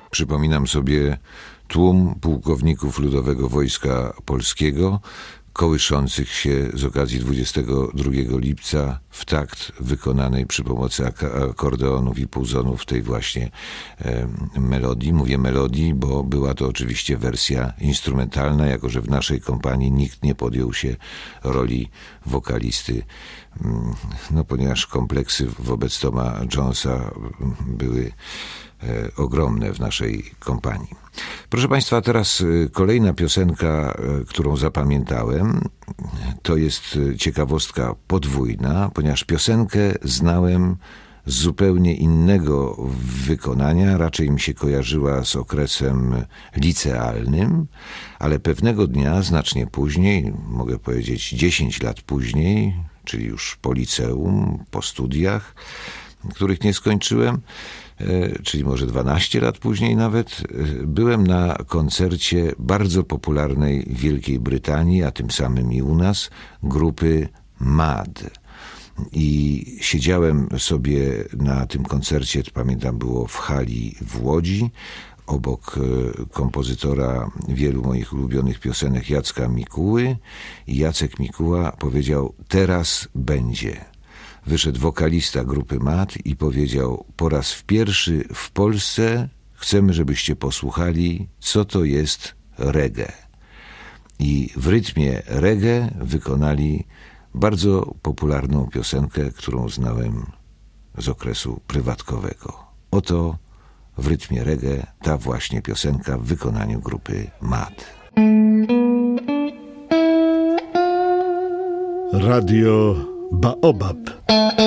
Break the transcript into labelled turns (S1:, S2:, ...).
S1: Przypominam sobie tłum pułkowników Ludowego Wojska Polskiego, kołyszących się z okazji 22 lipca w takt wykonanej przy pomocy akordeonów i puzonów tej właśnie melodii. Mówię melodii, bo była to oczywiście wersja instrumentalna, jako że w naszej kompanii nikt nie podjął się roli wokalisty, ponieważ kompleksy wobec Toma Jonesa były ogromne w naszej kompanii. Proszę Państwa, teraz kolejna piosenka, którą zapamiętałem. To jest ciekawostka podwójna, ponieważ piosenkę znałem z zupełnie innego wykonania. Raczej mi się kojarzyła z okresem licealnym, ale pewnego dnia, znacznie później, mogę powiedzieć 10 lat później, czyli już po liceum, po studiach, których nie skończyłem, czyli może 12 lat później nawet, byłem na koncercie bardzo popularnej w Wielkiej Brytanii, a tym samym i u nas, grupy MAD. I siedziałem sobie na tym koncercie, pamiętam, było w hali w Łodzi, obok kompozytora wielu moich ulubionych piosenek Jacka Mikuły, i Jacek Mikuła powiedział: teraz będzie. Wyszedł wokalista grupy MAD i powiedział: po raz pierwszy w Polsce chcemy, żebyście posłuchali, co to jest reggae. I w rytmie reggae wykonali bardzo popularną piosenkę, którą znałem z okresu prywatkowego. Oto w rytmie reggae ta właśnie piosenka w wykonaniu grupy MAD.
S2: Radio Baobab.